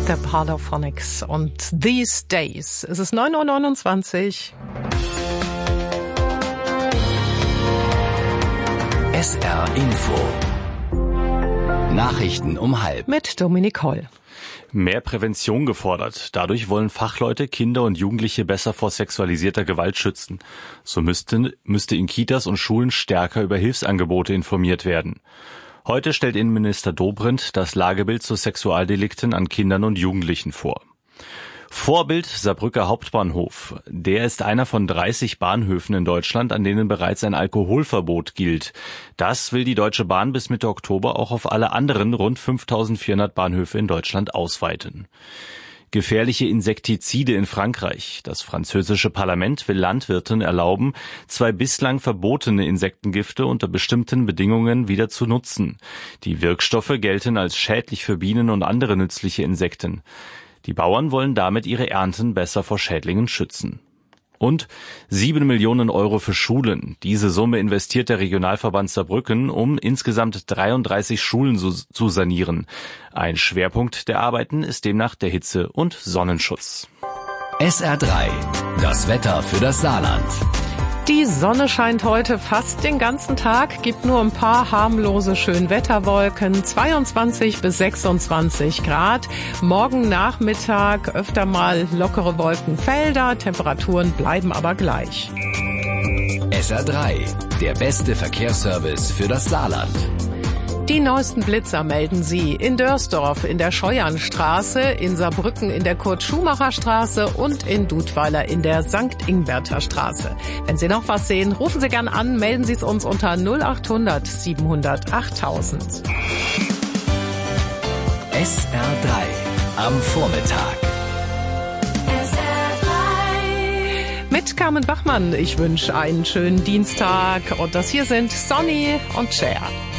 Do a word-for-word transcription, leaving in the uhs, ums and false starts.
Der Parlophonics und These Days. Es ist neun Uhr neunundzwanzig. S R Info. Nachrichten um halb. Mit Dominik Holl. Mehr Prävention gefordert. Dadurch wollen Fachleute Kinder und Jugendliche besser vor sexualisierter Gewalt schützen. So müsste, müsste in Kitas und Schulen stärker über Hilfsangebote informiert werden. Heute stellt Innenminister Dobrindt das Lagebild zu Sexualdelikten an Kindern und Jugendlichen vor. Vorbild Saarbrücker Hauptbahnhof. Der ist einer von dreißig Bahnhöfen in Deutschland, an denen bereits ein Alkoholverbot gilt. Das will die Deutsche Bahn bis Mitte Oktober auch auf alle anderen rund fünftausendvierhundert Bahnhöfe in Deutschland ausweiten. Gefährliche Insektizide in Frankreich. Das französische Parlament will Landwirten erlauben, zwei bislang verbotene Insektengifte unter bestimmten Bedingungen wieder zu nutzen. Die Wirkstoffe gelten als schädlich für Bienen und andere nützliche Insekten. Die Bauern wollen damit ihre Ernten besser vor Schädlingen schützen. Und sieben Millionen Euro für Schulen. Diese Summe investiert der Regionalverband Saarbrücken, um insgesamt dreiunddreißig Schulen zu sanieren. Ein Schwerpunkt der Arbeiten ist demnach der Hitze- und Sonnenschutz. S R drei. Das Wetter für das Saarland. Die Sonne scheint heute fast den ganzen Tag, gibt nur ein paar harmlose Schönwetterwolken, zweiundzwanzig bis sechsundzwanzig Grad. Morgen Nachmittag öfter mal lockere Wolkenfelder, Temperaturen bleiben aber gleich. S R drei, der beste Verkehrsservice für das Saarland. Die neuesten Blitzer melden Sie in Dörsdorf in der Scheuernstraße, in Saarbrücken in der Kurt-Schumacher-Straße und in Dudweiler in der Sankt Ingberter Straße. Wenn Sie noch was sehen, rufen Sie gern an, melden Sie es uns unter null acht hundert siebenhundert achttausend. S R drei am Vormittag. S R drei Mit Carmen Bachmann. Ich wünsche einen schönen Dienstag und das hier sind Sonny und Cher.